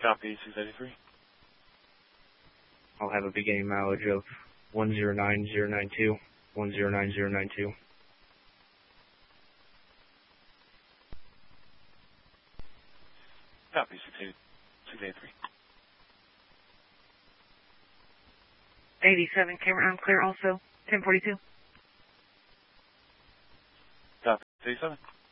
Copy, 683. I'll have a beginning mileage of 109092. 109092. Copy, 683. 87, Cameron, clear also. 1042. Copy, 87.